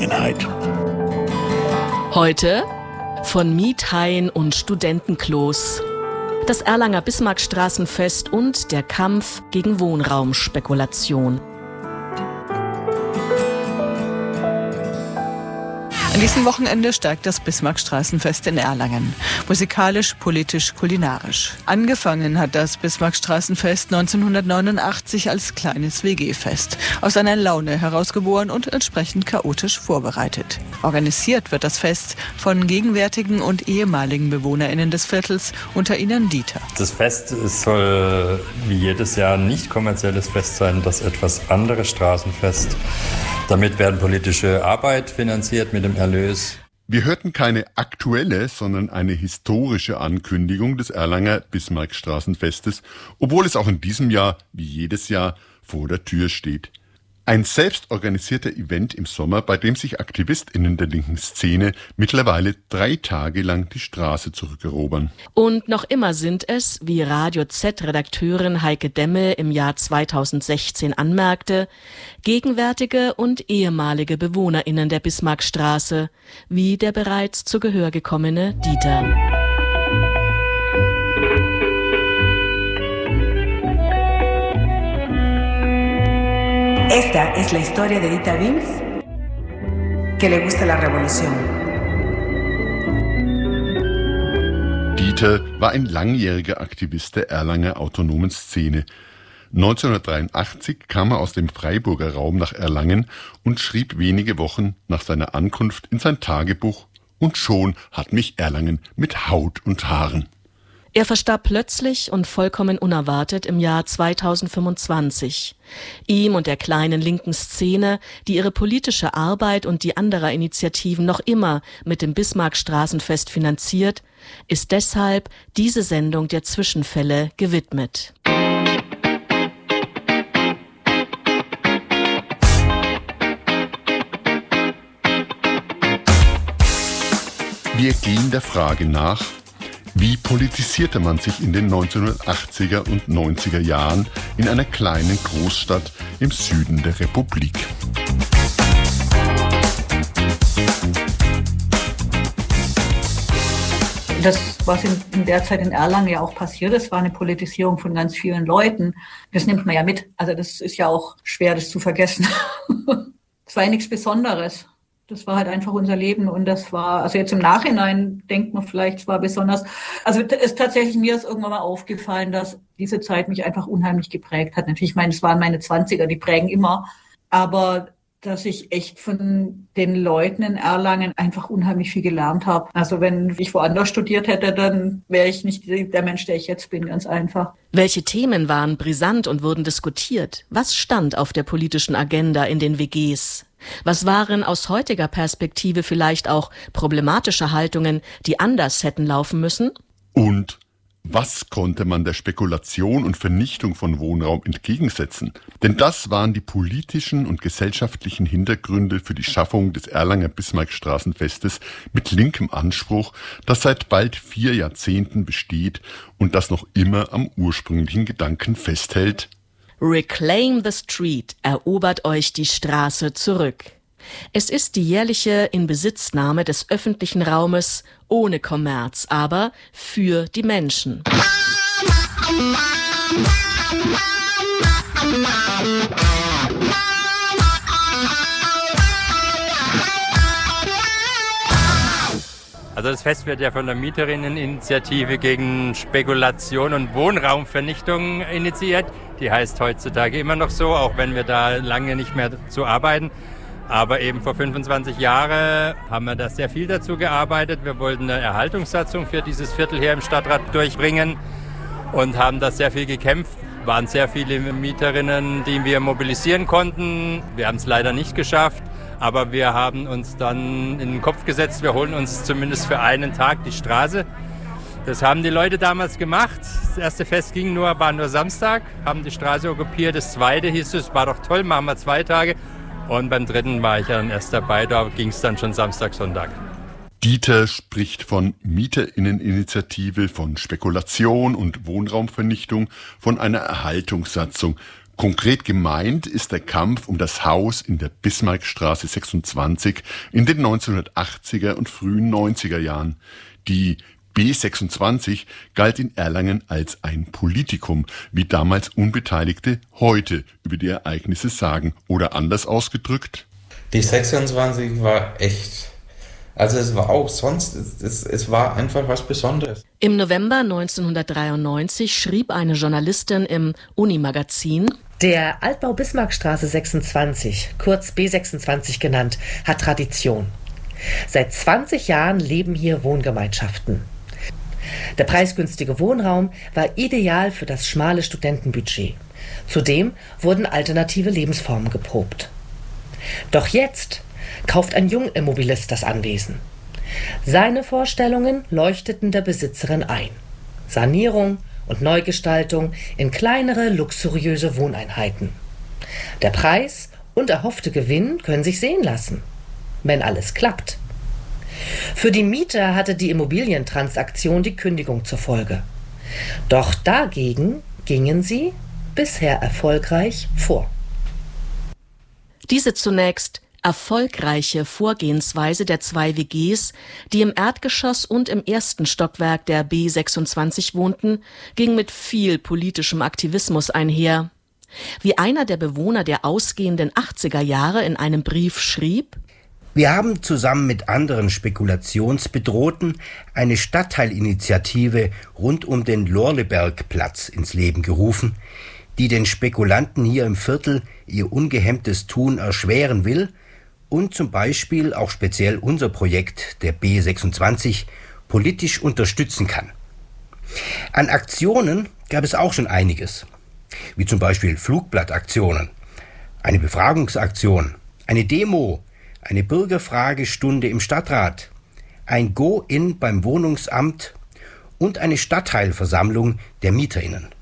Angelegenheit. Heute von Miethaien und Studentenklos. Das Erlanger Bismarckstraßenfest und der Kampf gegen Wohnraumspekulation. An diesem Wochenende steigt das Bismarckstraßenfest in Erlangen. Musikalisch, politisch, kulinarisch. Angefangen hat das Bismarckstraßenfest 1989 als kleines WG-Fest. Aus einer Laune herausgeboren und entsprechend chaotisch vorbereitet. Organisiert wird das Fest von gegenwärtigen und ehemaligen BewohnerInnen des Viertels, unter ihnen Dieter. Das Fest soll wie jedes Jahr ein nicht kommerzielles Fest sein, das etwas andere Straßenfest. Damit werden politische Arbeit finanziert mit dem Erlös. Wir hörten keine aktuelle, sondern eine historische Ankündigung des Erlanger Bismarckstraßenfestes, obwohl es auch in diesem Jahr, wie jedes Jahr, vor der Tür steht. Ein selbstorganisierter Event im Sommer, bei dem sich AktivistInnen der linken Szene mittlerweile 3 Tage lang die Straße zurückerobern. Und noch immer sind es, wie Radio Z-Redakteurin Heike Demme im Jahr 2016 anmerkte, gegenwärtige und ehemalige BewohnerInnen der Bismarckstraße, wie der bereits zu Gehör gekommene Dieter. Esta es la historia de Dieter Vins, que le gusta la revolución. Dieter war ein langjähriger Aktivist der Erlanger autonomen Szene. 1983 kam er aus dem Freiburger Raum nach Erlangen und schrieb wenige Wochen nach seiner Ankunft in sein Tagebuch: Und schon hat mich Erlangen mit Haut und Haaren. Er verstarb plötzlich und vollkommen unerwartet im Jahr 2025. Ihm und der kleinen linken Szene, die ihre politische Arbeit und die anderer Initiativen noch immer mit dem Bismarckstraßenfest finanziert, ist deshalb diese Sendung der Zwischenfälle gewidmet. Wir gehen der Frage nach: Wie politisierte man sich in den 1980er und 90er Jahren in einer kleinen Großstadt im Süden der Republik? Das, was in der Zeit in Erlangen ja auch passiert ist, war eine Politisierung von ganz vielen Leuten. Das nimmt man ja mit. Also das ist ja auch schwer, das zu vergessen. Es war ja nichts Besonderes. Das war halt einfach unser Leben und das war, also jetzt im Nachhinein denkt man vielleicht, es war besonders, also mir ist irgendwann mal aufgefallen, dass diese Zeit mich einfach unheimlich geprägt hat. Natürlich, ich meine, es waren meine 20er, die prägen immer, aber dass ich echt von den Leuten in Erlangen einfach unheimlich viel gelernt habe. Also wenn ich woanders studiert hätte, dann wäre ich nicht der Mensch, der ich jetzt bin, ganz einfach. Welche Themen waren brisant und wurden diskutiert? Was stand auf der politischen Agenda in den WGs? Was waren aus heutiger Perspektive vielleicht auch problematische Haltungen, die anders hätten laufen müssen? Und was konnte man der Spekulation und Vernichtung von Wohnraum entgegensetzen? Denn das waren die politischen und gesellschaftlichen Hintergründe für die Schaffung des Erlanger Bismarckstraßenfestes mit linkem Anspruch, das seit bald 4 Jahrzehnten besteht und das noch immer am ursprünglichen Gedanken festhält: Reclaim the Street, erobert euch die Straße zurück. Es ist die jährliche Inbesitznahme des öffentlichen Raumes ohne Kommerz, aber für die Menschen. Also das Fest wird ja von der Mieterinneninitiative gegen Spekulation und Wohnraumvernichtung initiiert. Die heißt heutzutage immer noch so, auch wenn wir da lange nicht mehr zu arbeiten. Aber eben vor 25 Jahren haben wir da sehr viel dazu gearbeitet. Wir wollten eine Erhaltungssatzung für dieses Viertel hier im Stadtrat durchbringen und haben da sehr viel gekämpft. Waren sehr viele Mieterinnen, die wir mobilisieren konnten. Wir haben es leider nicht geschafft, aber wir haben uns dann in den Kopf gesetzt, wir holen uns zumindest für einen Tag die Straße. Das haben die Leute damals gemacht. Das erste Fest war nur Samstag, haben die Straße okkupiert. Das zweite hieß es, war doch toll, machen wir 2 Tage. Und beim dritten war ich dann erst dabei, da ging es dann schon Samstag, Sonntag. Dieter spricht von Mieterinneninitiative, von Spekulation und Wohnraumvernichtung, von einer Erhaltungssatzung. Konkret gemeint ist der Kampf um das Haus in der Bismarckstraße 26 in den 1980er und frühen 90er Jahren. Die B26 galt in Erlangen als ein Politikum, wie damals Unbeteiligte heute über die Ereignisse sagen. Oder anders ausgedrückt: Die 26 war echt, also es war auch sonst, es war einfach was Besonderes. Im November 1993 schrieb eine Journalistin im Uni-Magazin: Der Altbau Bismarckstraße 26, kurz B26 genannt, hat Tradition. Seit 20 Jahren leben hier Wohngemeinschaften. Der preisgünstige Wohnraum war ideal für das schmale Studentenbudget. Zudem wurden alternative Lebensformen geprobt. Doch jetzt kauft ein Jungimmobilist das Anwesen. Seine Vorstellungen leuchteten der Besitzerin ein. Sanierung und Neugestaltung in kleinere, luxuriöse Wohneinheiten. Der Preis und erhoffte Gewinn können sich sehen lassen, wenn alles klappt. Für die Mieter hatte die Immobilientransaktion die Kündigung zur Folge. Doch dagegen gingen sie bisher erfolgreich vor. Diese zunächst erfolgreiche Vorgehensweise der 2 WGs, die im Erdgeschoss und im ersten Stockwerk der B26 wohnten, ging mit viel politischem Aktivismus einher. Wie einer der Bewohner der ausgehenden 80er Jahre in einem Brief schrieb: Wir haben zusammen mit anderen Spekulationsbedrohten eine Stadtteilinitiative rund um den Lorlebergplatz ins Leben gerufen, die den Spekulanten hier im Viertel ihr ungehemmtes Tun erschweren will und zum Beispiel auch speziell unser Projekt der B26 politisch unterstützen kann. An Aktionen gab es auch schon einiges, wie zum Beispiel Flugblattaktionen, eine Befragungsaktion, eine Demo, eine Bürgerfragestunde im Stadtrat, ein Go-In beim Wohnungsamt und eine Stadtteilversammlung der MieterInnen.